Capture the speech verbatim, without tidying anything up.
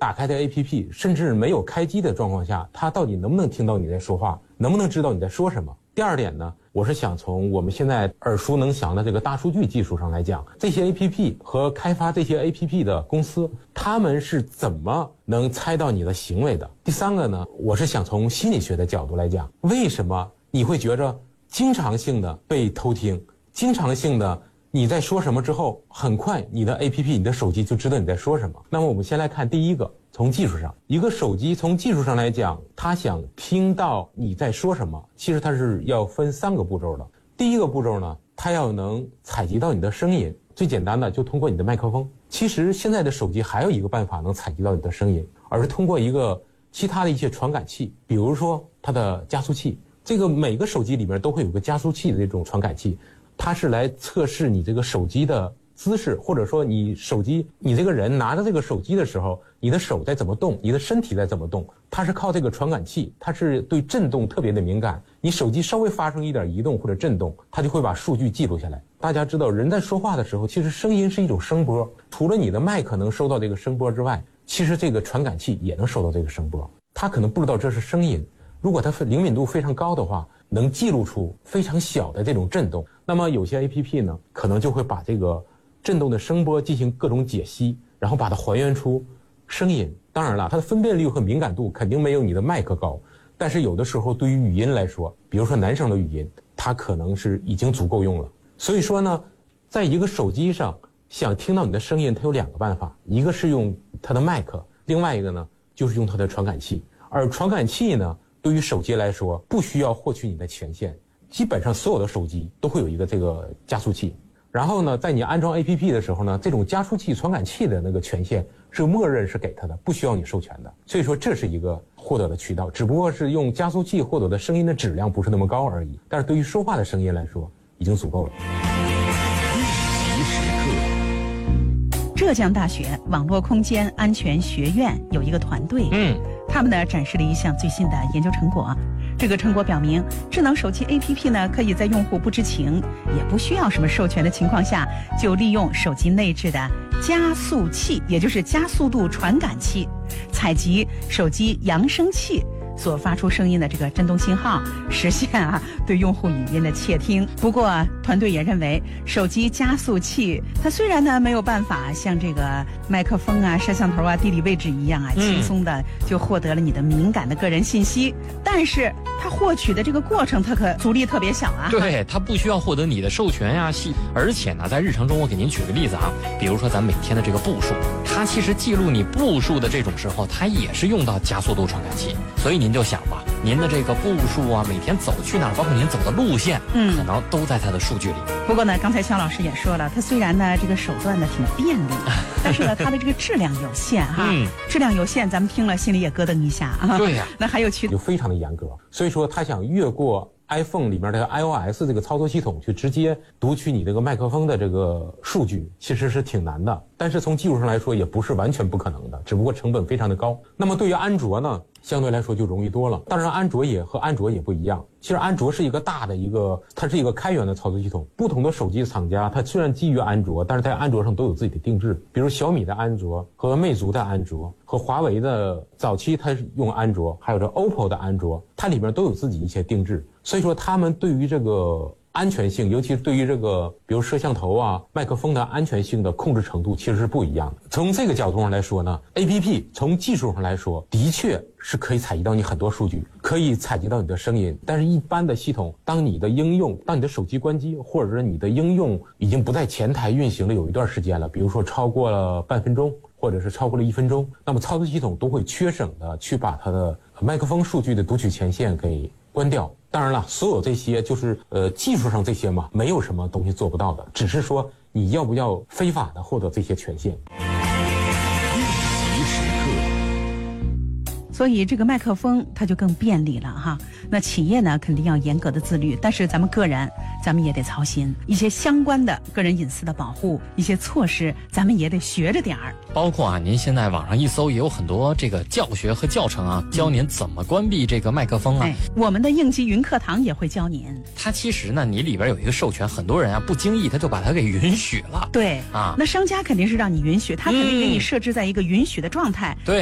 打开的 A P P， 甚至没有开机的状况下，它到底能不能听到你在说话，能不能知道你在说什么？第二点呢，我是想从我们现在耳熟能详的这个大数据技术上来讲，这些 A P P 和开发这些 A P P 的公司，他们是怎么能猜到你的行为的？第三个呢，我是想从心理学的角度来讲，为什么你会觉着经常性的被偷听，经常性的你在说什么之后，很快你的 A P P 你的手机就知道你在说什么。那么我们先来看第一个，从技术上，一个手机从技术上来讲，它想听到你在说什么，其实它是要分三个步骤的。第一个步骤呢，它要能采集到你的声音，最简单的就通过你的麦克风。其实现在的手机还有一个办法能采集到你的声音，而是通过一个其他的一些传感器，比如说它的加速器。这个每个手机里面都会有个加速器的这种传感器，它是来测试你这个手机的姿势，或者说你手机你这个人拿着这个手机的时候，你的手在怎么动，你的身体在怎么动，它是靠这个传感器，它是对震动特别的敏感，你手机稍微发生一点移动或者震动，它就会把数据记录下来。大家知道人在说话的时候，其实声音是一种声波，除了你的麦克能收到这个声波之外，其实这个传感器也能收到这个声波，它可能不知道这是声音，如果它灵敏度非常高的话，能记录出非常小的这种震动。那么有些 A P P 呢，可能就会把这个震动的声波进行各种解析，然后把它还原出声音。当然了，它的分辨率和敏感度肯定没有你的麦克高，但是有的时候对于语音来说，比如说男生的语音，它可能是已经足够用了。所以说呢，在一个手机上想听到你的声音，它有两个办法，一个是用它的麦克，另外一个呢就是用它的传感器。而传感器呢，对于手机来说不需要获取你的权限，基本上所有的手机都会有一个这个加速器。然后呢，在你安装 A P P 的时候呢，这种加速器传感器的那个权限是默认是给它的，不需要你授权的。所以说这是一个获得的渠道，只不过是用加速器获得的声音的质量不是那么高而已，但是对于说话的声音来说已经足够了。 浙江大学网络空间安全学院有一个团队，嗯，他们呢展示了一项最新的研究成果。这个成果表明，智能手机 A P P 呢，可以在用户不知情，也不需要什么授权的情况下，就利用手机内置的加速器，也就是加速度传感器，采集手机扬声器所发出声音的这个震动信号，实现啊对用户语音的窃听。不过团队也认为，手机加速器它虽然呢没有办法像这个麦克风啊、摄像头啊、地理位置一样啊，轻松的就获得了你的敏感的个人信息，但是它获取的这个过程，它可阻力特别小啊。 对，它不需要获得你的授权呀、啊，系，而且呢，在日常中，我给您举个例子啊，比如说咱每天的这个步数，它其实记录你步数的这种时候，它也是用到加速度传感器，所以您就想吧，您的这个步数啊，每天走去哪儿，包括您走的路线，嗯，可能都在它的数据里。 不过呢，刚才肖老师也说了，它虽然呢这个手段呢挺便利，但是呢它的这个质量有限哈，嗯、质量有限，咱们听了心里也咯噔一下啊。 对呀、啊， 那还有其就非常的严格，所以说他想越过 iPhone 里面这个 iOS 这个操作系统去直接读取你这个麦克风的这个数据，其实是挺难的。但是从技术上来说，也不是完全不可能的，只不过成本非常的高。那么对于安卓呢，相对来说就容易多了。当然，安卓也和安卓也不一样。其实安卓是一个大的一个，它是一个开源的操作系统。不同的手机厂家，它虽然基于安卓，但是在安卓上都有自己的定制。比如小米的安卓和魅族的安卓和华为的早期它是用安卓，还有这 O P P O 的安卓，它里面都有自己一些定制。所以说他们对于这个安全性，尤其是对于这个比如摄像头啊、麦克风的安全性的控制程度其实是不一样的。从这个角度上来说呢， A P P 从技术上来说的确是可以采集到你很多数据，可以采集到你的声音，但是一般的系统，当你的应用，当你的手机关机，或者是你的应用已经不在前台运行了有一段时间了，比如说超过了半分钟，或者是超过了一分钟，那么操作系统都会缺省的去把它的麦克风数据的读取权限给关掉。当然了，所有这些就是呃技术上这些嘛，没有什么东西做不到的，只是说你要不要非法的获得这些权限。 所以这个麦克风它就更便利了哈。那企业呢肯定要严格的自律，但是咱们个人咱们也得操心一些相关的个人隐私的保护，一些措施咱们也得学着点儿。 包括啊，您现在网上一搜也有很多这个教学和教程啊，教您怎么关闭这个麦克风啊。 哎，我们的应急云课堂也会教您。 它其实呢，你里边有一个授权，很多人啊不经意他就把它给允许了。 对啊， 那商家肯定是让你允许，他肯定给你设置在一个允许的状态。 对。